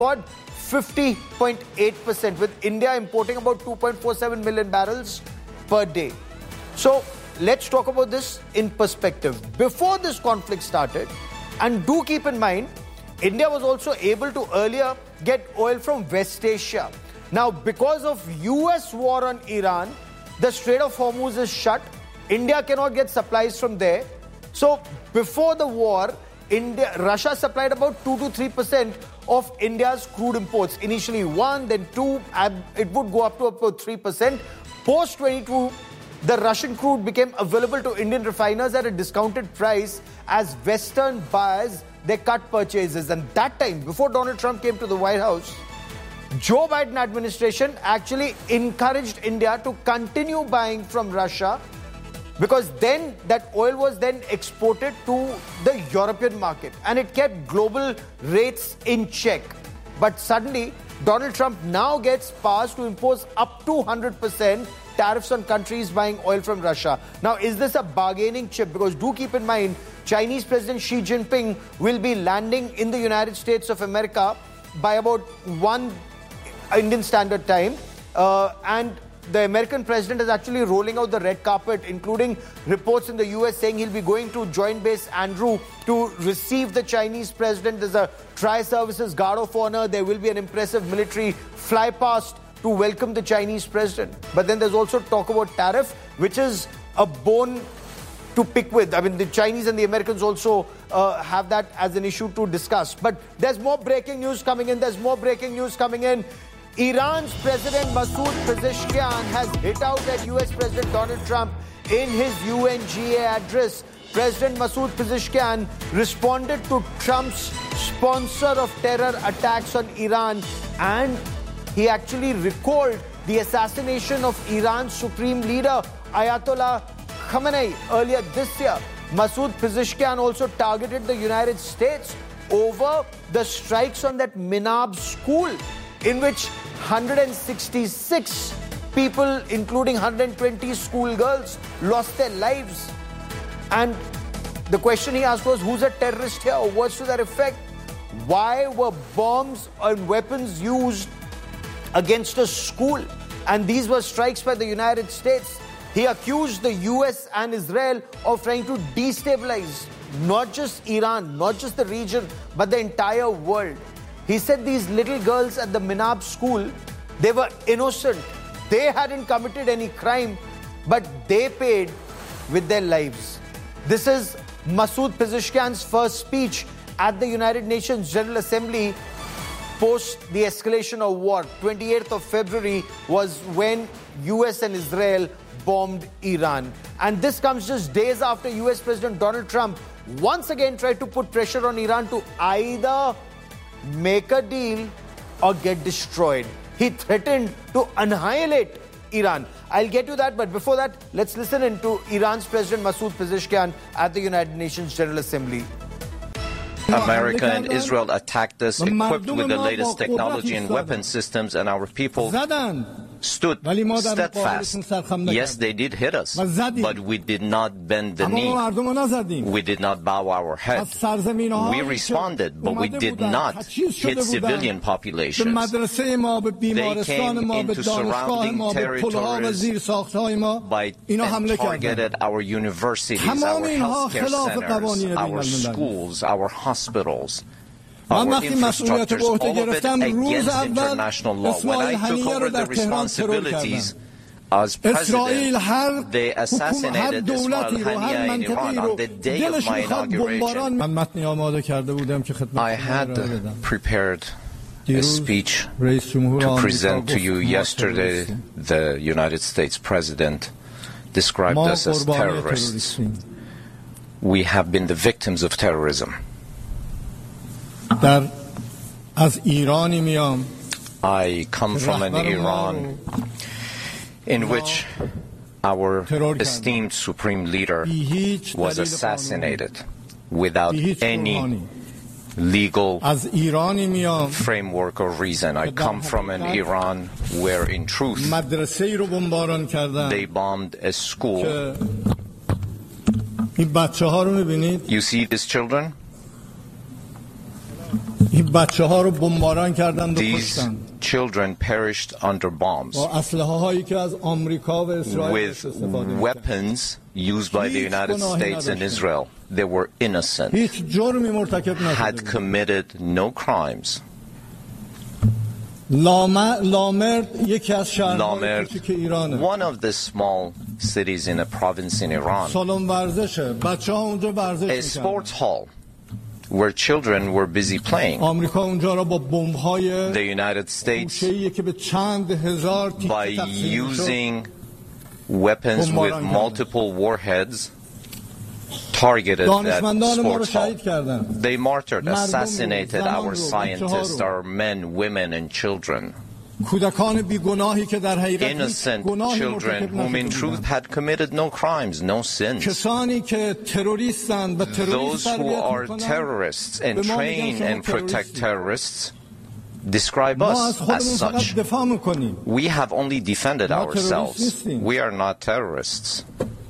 soared 50.8%, with India importing about 2.47 million barrels per day. So let's talk about this in perspective. Before this conflict started, and do keep in mind, India was also able to earlier get oil from West Asia. Now, because of US war on Iran, the Strait of Hormuz is shut. India cannot get supplies from there. So before the war, Russia supplied about 2 to 3% of India's crude imports. Initially 1, then 2, it would go up to about 3%. Post 22, the Russian crude became available to Indian refiners at a discounted price as Western buyers, they cut purchases. And that time, before Donald Trump came to the White House, Joe Biden administration actually encouraged India to continue buying from Russia, because then that oil was then exported to the European market and it kept global rates in check. But suddenly, Donald Trump now gets powers to impose up to 100% tariffs on countries buying oil from Russia. Now, is this a bargaining chip? Because do keep in mind, Chinese President Xi Jinping will be landing in the United States of America by about 1 Indian Standard Time. And the American president is actually rolling out the red carpet, including reports in the US saying he'll be going to Joint Base Andrew to receive the Chinese president. There's a Tri-Services Guard of Honor. There will be an impressive military flypast to welcome the Chinese president. But then there's also talk about tariff, which is a bone to pick with. I mean, the Chinese and the Americans also have that as an issue to discuss. But there's more breaking news coming in. Iran's President Masoud Pezeshkian has hit out at US President Donald Trump in his UNGA address. President Masoud Pezeshkian responded to Trump's sponsor of terror attacks on Iran, and he actually recalled the assassination of Iran's supreme leader Ayatollah Khamenei earlier this year. Masoud Pezeshkian also targeted the United States over the strikes on that Minab school, in which 166 people, including 120 schoolgirls, lost their lives. And the question he asked was, who's a terrorist here? Or words to that effect. Why were bombs and weapons used against a school? And these were strikes by the United States. He accused the US and Israel of trying to destabilize not just Iran, not just the region, but the entire world. He said these little girls at the Minab school, they were innocent. They hadn't committed any crime, but they paid with their lives. This is Masoud Pezeshkian's first speech at the United Nations General Assembly post the escalation of war. 28th of February was when US and Israel bombed Iran. And this comes just days after US President Donald Trump once again tried to put pressure on Iran to either make a deal or get destroyed. He threatened to annihilate Iran. I'll get to that, but before that, let's listen in to Iran's President Masoud Pezeshkian at the United Nations General Assembly. America and Israel attacked us equipped with the latest technology and weapon systems, and our people stood steadfast. Yes, they did hit us, but we did not bend the knee. We did not bow our head. We responded, but we did not hit civilian populations. They came into surrounding territories and targeted our universities, our healthcare centers, our schools, our hospitals, our infrastructures, all of it against international law. When I took over the responsibilities as president, they assassinated Ismail Haniyeh in Iran on the day of my inauguration. I had prepared a speech to present to you yesterday. The United States President described us as terrorists. We have been the victims of terrorism. I come from an Iran in which our esteemed supreme leader was assassinated without any legal framework or reason. I come from an Iran where, in truth, they bombed a school. You see these children? These children perished under bombs with weapons used by the United States and Israel. They were innocent, had committed no crimes. Lamerd, one of the small cities in a province in Iran, a sports hall where children were busy playing. The United States, by using weapons with multiple warheads, targeted that sports hall. They martyred, assassinated our scientists, our men, women, and children. Innocent children whom in truth had committed no crimes, no sins. Those who are terrorists and train and protect terrorists describe us as such. We have only defended ourselves. We are not terrorists.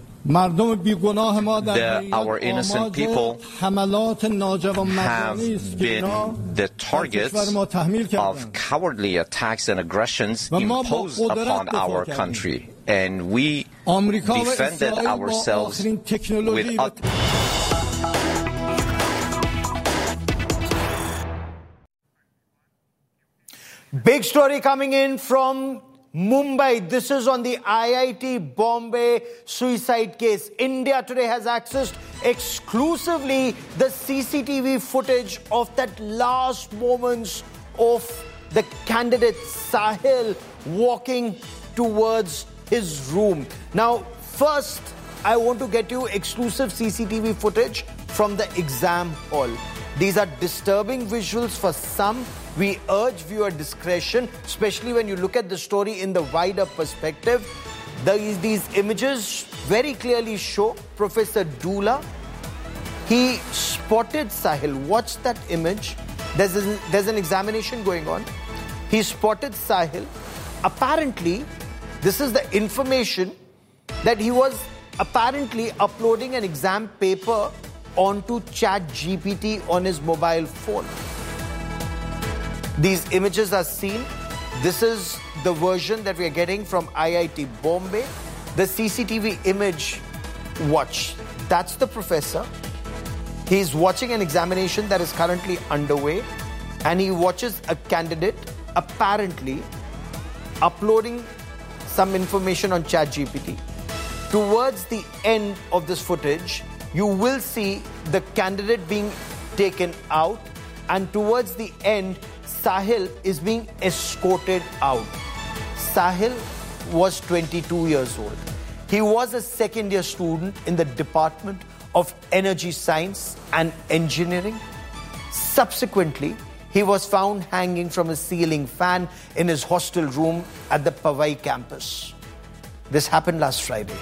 Our innocent people have been the targets of cowardly attacks and aggressions imposed upon our country, and we defended ourselves with Big story coming in from Mumbai. This is on the IIT Bombay suicide case. India Today has accessed exclusively the CCTV footage of that last moments of the candidate Sahil walking towards his room. Now, first, I want to get you exclusive CCTV footage from the exam hall. These are disturbing visuals for some. We urge viewer discretion, especially when you look at the story in the wider perspective. These images very clearly show Professor Dula. He spotted Sahil. Watch that image. There's an examination going on. He spotted Sahil. Apparently, this is the information that he was apparently uploading an exam paper onto ChatGPT on his mobile phone. These images are seen. This is the version that we are getting from IIT Bombay. The CCTV image, watch. That's the professor. He's watching an examination that is currently underway, and he watches a candidate apparently uploading some information on ChatGPT. Towards the end of this footage, you will see the candidate being taken out, and towards the end, Sahil is being escorted out. Sahil was 22 years old. He was a second-year student in the Department of Energy Science and Engineering. Subsequently, he was found hanging from a ceiling fan in his hostel room at the Powai campus. This happened last Friday.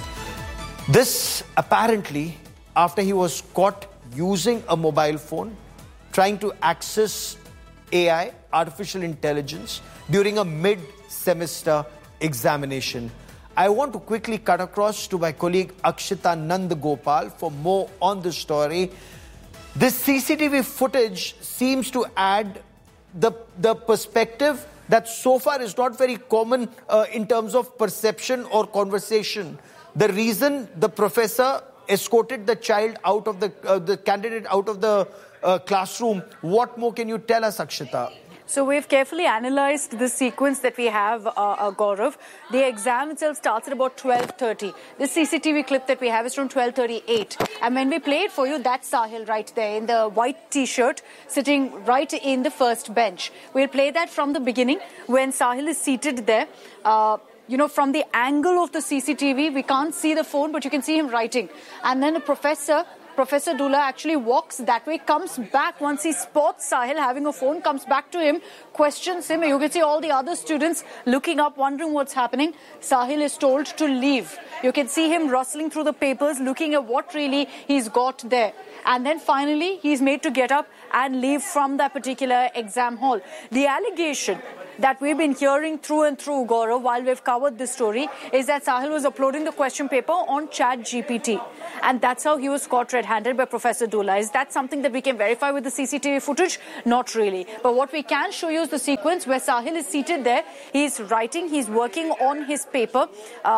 This apparently after he was caught using a mobile phone, trying to access AI, artificial intelligence, during a mid-semester examination. I want to quickly cut across to my colleague Akshita Nandagopal for more on this story. This CCTV footage seems to add the perspective that so far is not very common in terms of perception or conversation. The reason the professor escorted the child out of the candidate out of the classroom, what more can you tell us, Akshita? So we've carefully analysed the sequence that we have, Gaurav. The exam itself starts at about 12:30. This CCTV clip that we have is from 12:38. And when we play it for you, that's Sahil right there in the white T-shirt, sitting right in the first bench. We'll play that from the beginning when Sahil is seated there. From the angle of the CCTV, we can't see the phone, but you can see him writing. And then the Professor Dula actually walks that way, comes back once he spots Sahil having a phone, comes back to him, questions him. You can see all the other students looking up, wondering what's happening. Sahil is told to leave. You can see him rustling through the papers, looking at what really he's got there. And then finally, he's made to get up and leave from that particular exam hall. The allegation that we've been hearing through and through, Gaurav, while we've covered this story, is that Sahil was uploading the question paper on ChatGPT. And that's how he was caught red-handed by Professor Dullah. Is that something that we can verify with the CCTV footage? Not really. But what we can show you is the sequence where Sahil is seated there. He's writing, he's working on his paper.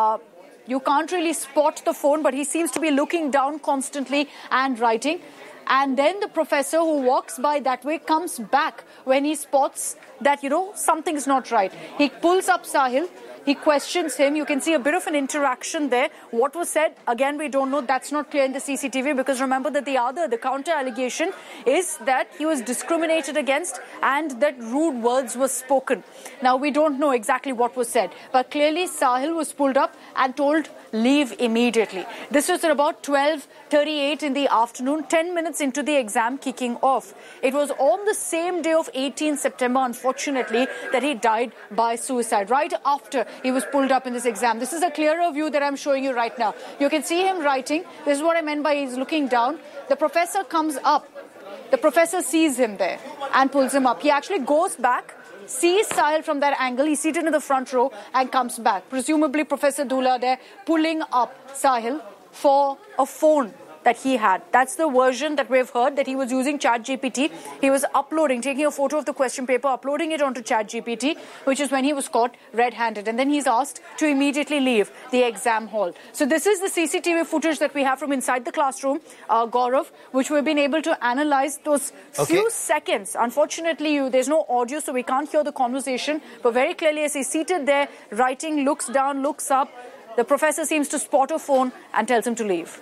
You can't really spot the phone, but he seems to be looking down constantly and writing. And then the professor who walks by that way comes back when he spots that, something's not right. He pulls up Sahil. He questions him. You can see a bit of an interaction there. What was said, again, we don't know. That's not clear in the CCTV, because remember that the counter allegation is that he was discriminated against and that rude words were spoken. Now, we don't know exactly what was said, but clearly Sahil was pulled up and told, leave immediately. This was at about 12:38 in the afternoon, 10 minutes into the exam kicking off. It was on the same day of 18 September, unfortunately, that he died by suicide, right after he was pulled up in this exam. This is a clearer view that I'm showing you right now. You can see him writing. This is what I meant by he's looking down. The professor comes up. The professor sees him there and pulls him up. He actually goes back, sees Sahil from that angle. He's seated in the front row and comes back. Presumably Professor Dullah there pulling up Sahil for a phone that he had. That's the version that we've heard, that he was using ChatGPT. He was taking a photo of the question paper, uploading it onto ChatGPT, which is when he was caught red-handed. And then he's asked to immediately leave the exam hall. So this is the CCTV footage that we have from inside the classroom, Gaurav, which we've been able to analyze those few seconds. Unfortunately, there's no audio, so we can't hear the conversation. But very clearly, as he's seated there, writing, looks down, looks up, the professor seems to spot a phone and tells him to leave.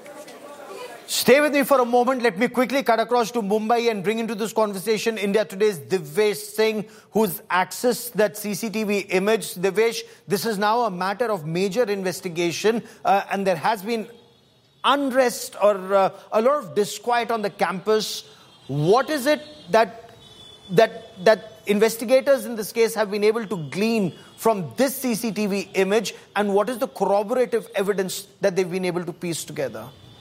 Stay with me for a moment. Let me quickly cut across to Mumbai and bring into this conversation India Today's Divyesh Singh, who's accessed that CCTV image. Divyesh, this is now a matter of major investigation, and there has been unrest or a lot of disquiet on the campus. What is it that investigators in this case have been able to glean from this CCTV image, and what is the corroborative evidence that they've been able to piece together?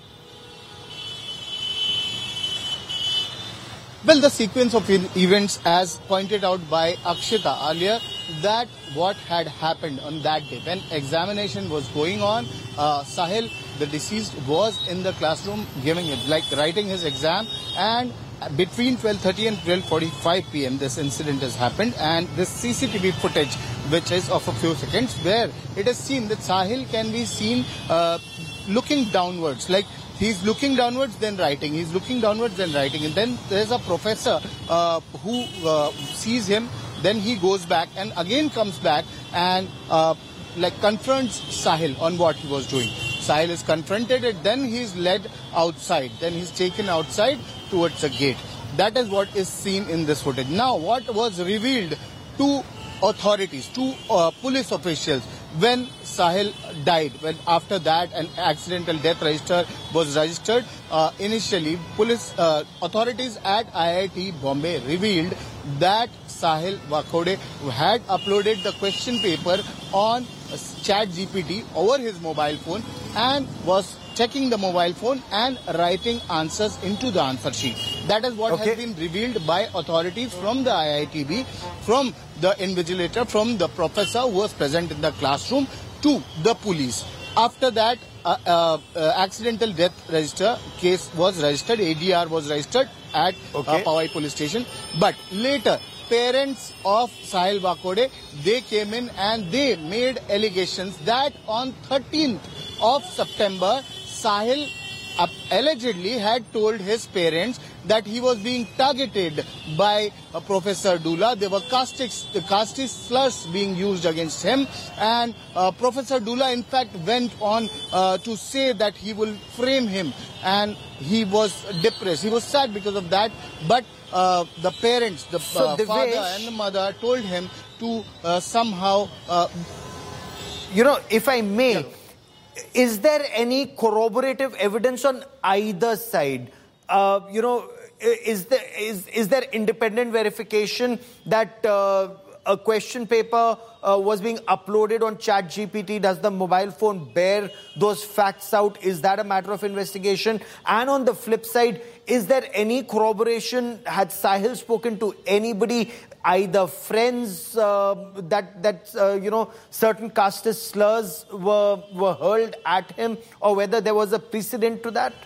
Well, the sequence of events, as pointed out by Akshita earlier, that what had happened on that day when examination was going on, Sahil, the deceased, was in the classroom writing his exam, and between 12:30 and 12:45 p.m. this incident has happened, and this CCTV footage, which is of a few seconds, where it is seen that Sahil can be seen looking downwards, like he's looking downwards, then writing. He's looking downwards, then writing. And then there's a professor who sees him. Then he goes back and again comes back and confronts Sahil on what he was doing. Sahil is confronted and then he's led outside. Then he's taken outside towards the gate. That is what is seen in this footage. Now, what was revealed to authorities, to police officials, when Sahil died, when after that an accidental death register was registered, initially police authorities at IIT Bombay revealed that Sahil Vakhode had uploaded the question paper on ChatGPT over his mobile phone and was checking the mobile phone and writing answers into the answer sheet. That is what has been revealed by authorities from the IITB, from the invigilator, from the professor who was present in the classroom, to the police. After that, accidental death register case was registered, ADR was registered at Powai police station. But later, parents of Sahil Vakhode, they came in and they made allegations that on 13th of September, Sahil allegedly had told his parents that he was being targeted by Professor Dullah. There were caustic slurs being used against him, and Professor Dullah in fact went on to say that he will frame him, and he was depressed. He was sad because of that, but the parents, the father and the mother told him to somehow... if I may, is there any corroborative evidence on either side? Is there independent verification that a question paper was being uploaded on ChatGPT? Does the mobile phone bear those facts out? Is that a matter of investigation? And on the flip side, is there any corroboration? Had Sahil spoken to anybody, either friends, that certain casteist slurs were hurled at him, or whether there was a precedent to that?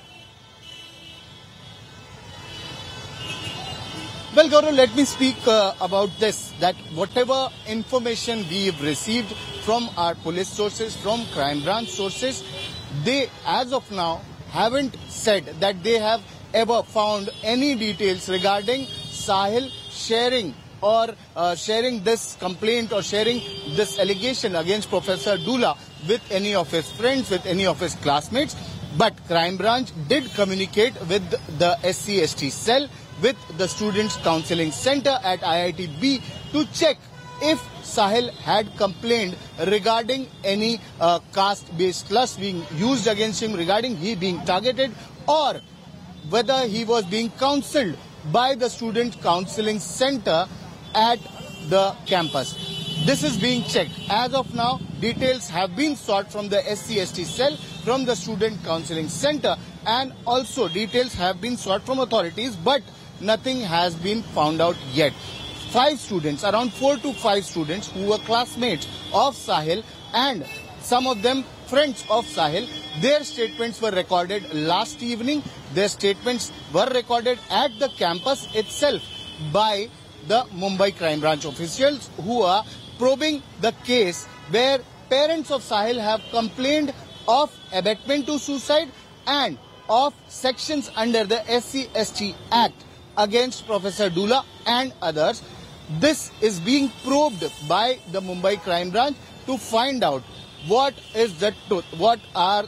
Well, Gaurav, let me speak about this, that whatever information we've received from our police sources, from crime branch sources, they, as of now, haven't said that they have ever found any details regarding Sahil sharing this complaint or sharing this allegation against Professor Dula with any of his friends, with any of his classmates. But crime branch did communicate with the SC/ST cell, with the Students Counselling Center at IIT-B to check if Sahil had complained regarding any caste-based slurs being used against him, regarding he being targeted, or whether he was being counselled by the Student Counselling Center at the campus. This is being checked. As of now, details have been sought from the SC/ST cell, from the Student Counselling Center, and also details have been sought from authorities, but nothing has been found out yet. 5 students, around 4 to 5 students who were classmates of Sahil and some of them friends of Sahil, their statements were recorded last evening. Their statements were recorded at the campus itself by the Mumbai Crime Branch officials who are probing the case, where parents of Sahil have complained of abetment to suicide and of sections under the SC/ST Act against Professor Dula and others. This is being probed by the Mumbai Crime Branch to find out what is the truth, what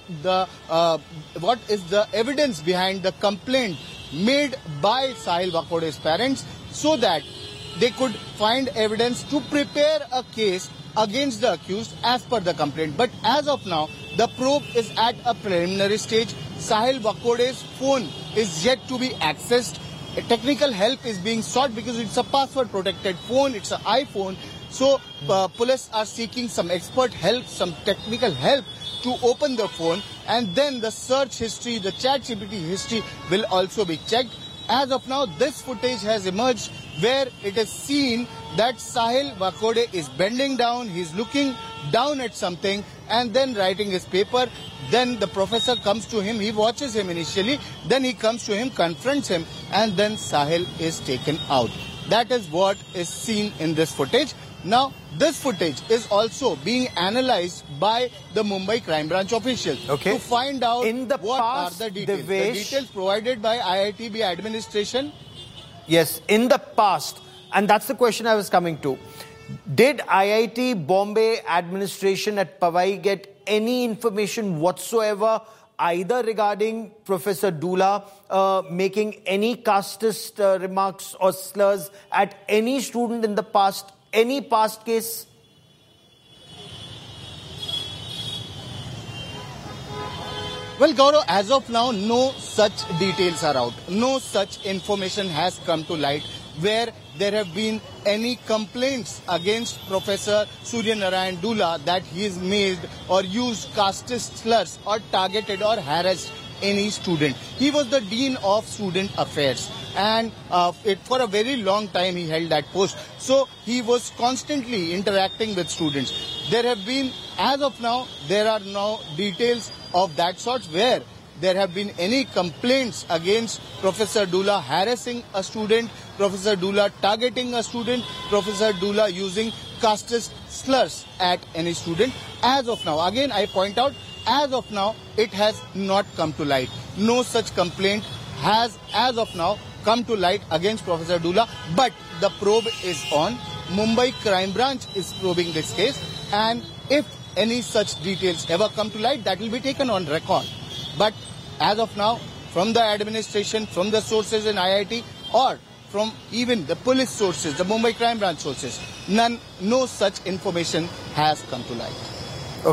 is the evidence behind the complaint made by Sahil Vakode's parents, so that they could find evidence to prepare a case against the accused as per the complaint. But as of now, the probe is at a preliminary stage. Sahil Vakode's phone is yet to be accessed. Technical help is being sought because it's a password protected phone, it's an iPhone. So police are seeking some expert help, some technical help to open the phone, and then the search history, the ChatGPT history will also be checked. As of now, this footage has emerged where it is seen that Sahil Vakode is bending down, he's looking down at something and then writing his paper. Then the professor comes to him, he watches him initially, then he comes to him, confronts him, and then Sahil is taken out. That is what is seen in this footage. Now, this footage is also being analyzed by the Mumbai Crime Branch officials to find out what are the details. The details provided by IIT-B administration. Yes, in the past, and that's the question I was coming to. Did IIT Bombay administration at Powai get any information whatsoever, either regarding Professor Dula making any casteist remarks or slurs at any student in the past, any past case? Well, Gaurav, as of now, no such details are out. No such information has come to light where there have been any complaints against Professor Surya Narayan Dula that he has made or used casteist slurs or targeted or harassed any student. He was the Dean of Student Affairs, and for a very long time he held that post. So he was constantly interacting with students. There have been, as of now, there are no details of that sort where there have been any complaints against Professor Dula harassing a student, Professor Dula targeting a student, Professor Dula using casteist slurs at any student. As of now, again I point out, as of now, it has not come to light. No such complaint has, as of now, come to light against Professor Dula, but the probe is on. Mumbai Crime Branch is probing this case, and if any such details ever come to light, that will be taken on record. But as of now, from the administration, from the sources in IIT, or from even the police sources, the Mumbai Crime Branch sources, no such information has come to light. Okay.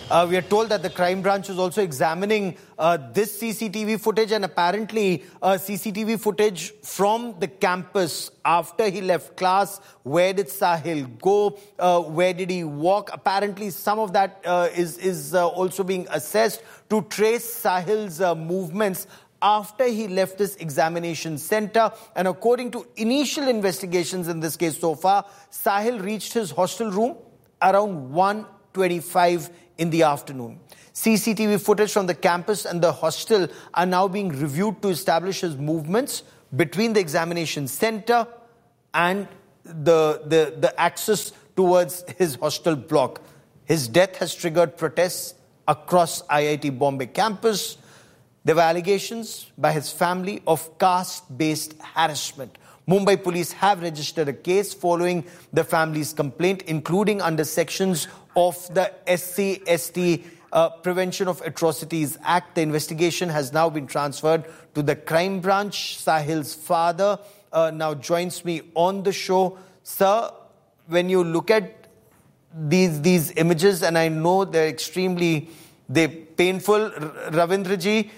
We are told that the crime branch is also examining this CCTV footage, and apparently CCTV footage from the campus after he left class. Where did Sahil go? Where did he walk? Apparently some of that is also being assessed to trace Sahil's movements after he left this examination center. And according to initial investigations in this case so far, Sahil reached his hostel room around 1:25 in the afternoon. CCTV footage from the campus and the hostel are now being reviewed to establish his movements between the examination center and the access towards his hostel block. His death has triggered protests across IIT Bombay campus. There were allegations by his family of caste-based harassment. Mumbai police have registered a case following the family's complaint, including under sections of the SC/ST Prevention of Atrocities Act. The investigation has now been transferred to the crime branch. Sahil's father now joins me on the show. Sir, when you look at these images, and I know they're painful, Ravindraji,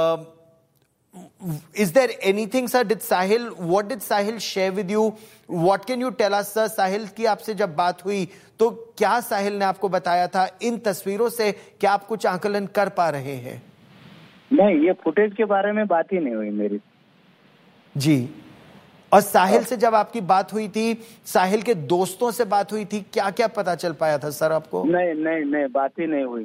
is there anything, sir? What did Sahil share with you? What can you tell us, sir? Sahil की आपसे जब बात हुई तो क्या साहिल ने आपको बताया था? इन तस्वीरों से क्या आप कुछ आकलन कर पा रहे हैं? नहीं, ये फुटेज के बारे में बात ही नहीं हुई मेरी जी। और साहिल से जब आपकी बात हुई थी, साहिल के दोस्तों से बात हुई थी, क्या क्या पता चल पाया था सर आपको? नहीं, बात ही नहीं हुई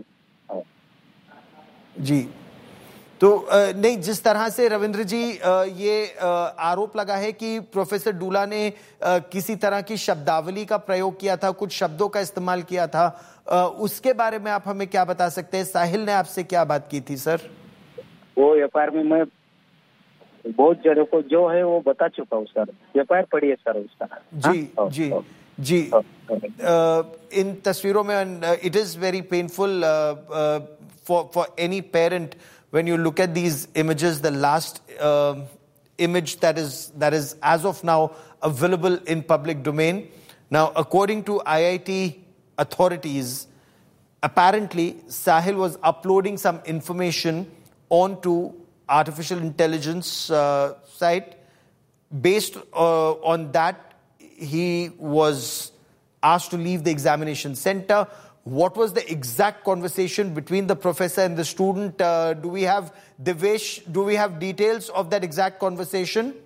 जी। तो नहीं, जिस तरह से रविंद्र जी ये आरोप लगा है कि प्रोफेसर डूला ने किसी तरह की शब्दावली का प्रयोग किया था, कुछ शब्दों का इस्तेमाल किया था, उसके बारे में आप हमें क्या बता सकते हैं? साहिल ने आपसे क्या बात की थी सर? वो एफआईआर में मैं बहुत जगह को जो है वो बता चुका हूँ सर। एफआईआर पढ़ी है सर उसका। जी। इन तस्वीरों में it is very painful for any parent when you look at these images. The last image that is as of now available in public domain. Now, according to IIT authorities, apparently Sahil was uploading some information onto artificial intelligence site. Based on that, he was asked to leave the examination center. What was the exact conversation between the professor and the student? Do we have, Devesh, details of that exact conversation?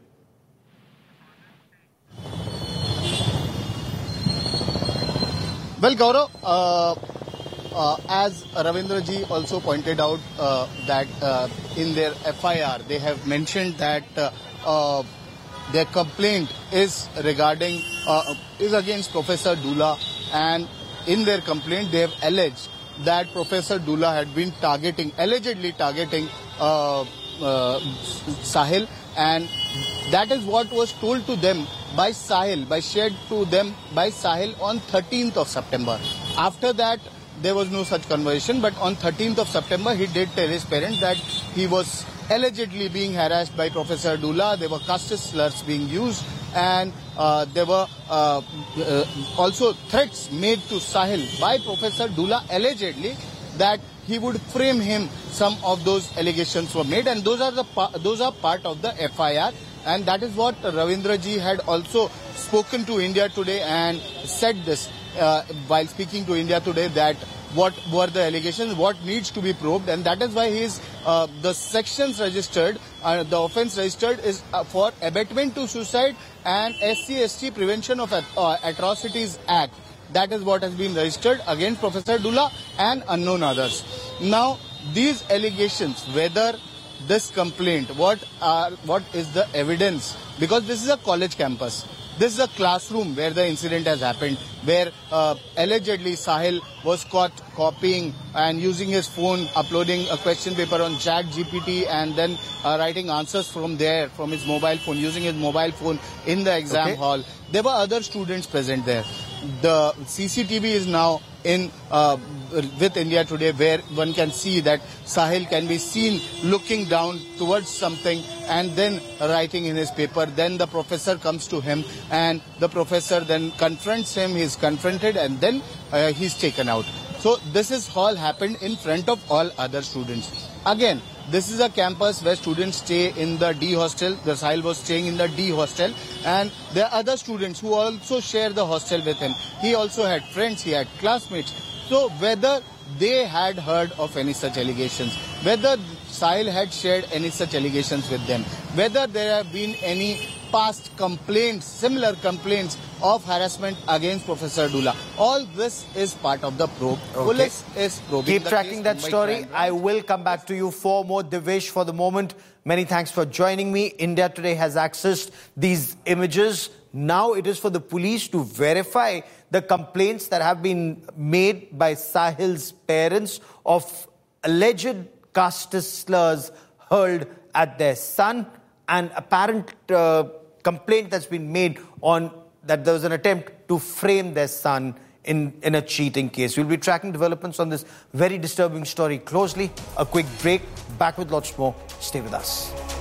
Well, Gaurav, as Ravindra ji also pointed out that in their FIR, they have mentioned that their complaint is against Professor Dula, and in their complaint, they have alleged that Professor Dula had been allegedly targeting Sahil, and that is what was told to them by Sahil, shared to them by Sahil on 13th of September. After that, there was no such conversation, but on 13th of September, he did tell his parents that he was allegedly being harassed by Professor Dula. There were casteist slurs being used, and there were also threats made to Sahil by Professor Dula allegedly that he would frame him. Some of those allegations were made, and those are part of the FIR, and that is what Ravindra ji had also spoken to India Today and said this while speaking to India Today, that what were the allegations, what needs to be probed, and that is why the sections registered, the offence registered is for abetment to suicide and SC/ST Prevention of Atrocities Act. That is what has been registered against Professor Dula and unknown others. Now, these allegations, whether this complaint, what is the evidence? Because this is a college campus. This is a classroom where the incident has happened, where allegedly Sahil was caught copying and using his phone, uploading a question paper on ChatGPT, and then writing answers from his mobile phone, using his mobile phone in the exam hall. There were other students present there. The CCTV is now with India Today, where one can see that Sahil can be seen looking down towards something and then writing in his paper. Then the professor comes to him, and the professor then confronts him. He's confronted, and then he's taken out. So this is all happened in front of all other students. Again, this is a campus where students stay in the D hostel. The Sahil was staying in the D hostel, and there are other students who also share the hostel with him. He also had friends, he had classmates. So whether they had heard of any such allegations, whether Sahil had shared any such allegations with them, whether there have been any past complaints, similar complaints of harassment against Professor Dullah. All this is part of the probe. Okay. Police is probing. Keep tracking that story. I will come back to you for more. Devesh, for the moment, many thanks for joining me. India Today has accessed these images. Now it is for the police to verify the complaints that have been made by Sahil's parents of alleged caste slurs hurled at their son, and apparent complaint that's been made on that there was an attempt to frame their son in a cheating case. We'll be tracking developments on this very disturbing story closely. A quick break. Back with lots more. Stay with us.